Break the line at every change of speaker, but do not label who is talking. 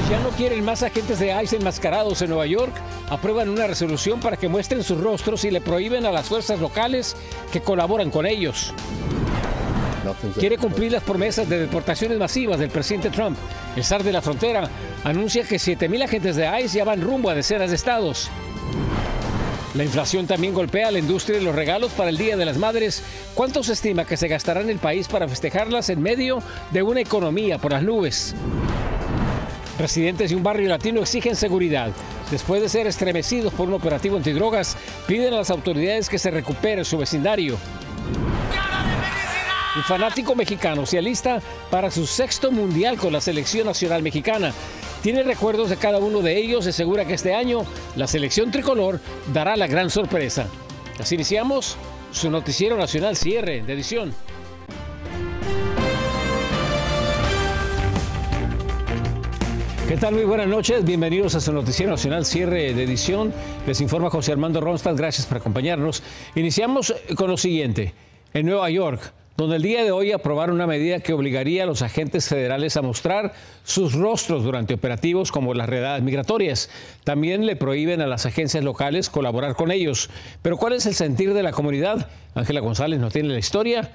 Ya no quieren más agentes de ICE enmascarados en Nueva York. Aprueban una resolución para que muestren sus rostros y le prohíben a las fuerzas locales que colaboran con ellos. Quiere cumplir las promesas de deportaciones masivas del presidente Trump. El zar de la frontera anuncia que 7,000 agentes de ICE ya van rumbo a decenas de estados. La inflación también golpea a la industria de los regalos para el Día de las Madres. ¿Cuánto se estima que se gastará en el país para festejarlas en medio de una economía por las nubes? Residentes de un barrio latino exigen seguridad. Después de ser estremecidos por un operativo antidrogas, piden a las autoridades que se recupere su vecindario. Un fanático mexicano se alista para su 6º mundial con la selección nacional mexicana. Tiene recuerdos de cada uno de ellos y asegura que este año la selección tricolor dará la gran sorpresa. Así iniciamos su noticiero nacional cierre de edición. ¿Qué tal? Muy buenas noches. Bienvenidos a su noticiero nacional cierre de edición. Les informa José Armando Ronstadt. Gracias por acompañarnos. Iniciamos con lo siguiente. En Nueva York, donde el día de hoy aprobaron una medida que obligaría a los agentes federales a mostrar sus rostros durante operativos como las redadas migratorias. También le prohíben a las agencias locales colaborar con ellos. Pero ¿cuál es el sentir de la comunidad? Ángela González nos tiene la historia